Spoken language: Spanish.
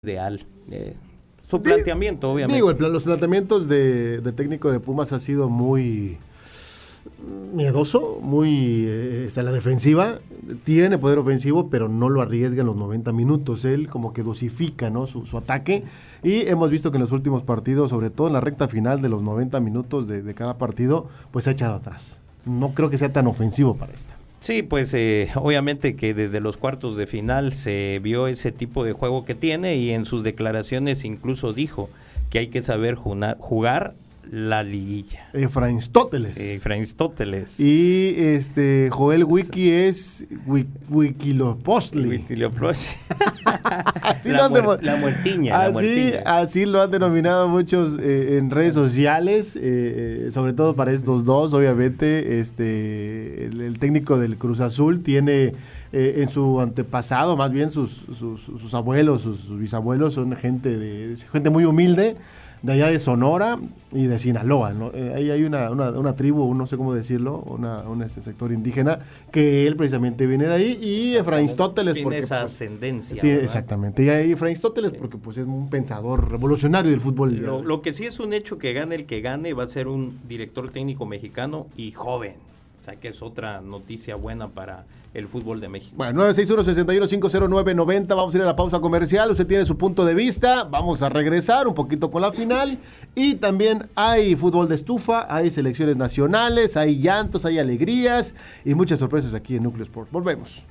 ideal. Su planteamiento, obviamente. Digo, los planteamientos de técnico de Pumas ha sido muy miedoso, muy a la defensiva. Tiene poder ofensivo, pero no lo arriesga en los 90 minutos. Él como que dosifica, ¿no? su ataque. Y hemos visto que en los últimos partidos, sobre todo en la recta final de los 90 minutos de cada partido, pues se ha echado atrás. No creo que sea tan ofensivo para esta. Sí, pues obviamente que desde los cuartos de final se vio ese tipo de juego que tiene y en sus declaraciones incluso dijo que hay que saber jugar la liguilla. Efraínstóteles. Y Joel Wiki es Wikilopostli. La muertiña. Así lo han denominado muchos en redes sociales, sobre todo para estos dos, obviamente. El técnico del Cruz Azul tiene en su antepasado, más bien sus abuelos, sus bisabuelos son gente muy humilde, de allá de Sonora y de Sinaloa, ¿no? Ahí hay una tribu, no sé cómo decirlo, un sector indígena, que él precisamente viene de ahí, y Efraínstóteles tiene esa ascendencia. Sí, ¿verdad? Exactamente, y ahí Efraínstóteles porque pues es un pensador revolucionario del fútbol. Lo que sí es un hecho, que gane el que gane, va a ser un director técnico mexicano y joven. O sea que es otra noticia buena para el fútbol de México. Bueno, 961-61-509-90, vamos a ir a la pausa comercial, usted tiene su punto de vista, vamos a regresar un poquito con la final, y también hay fútbol de estufa, hay selecciones nacionales, hay llantos, hay alegrías, y muchas sorpresas aquí en Núcleo Sport. Volvemos.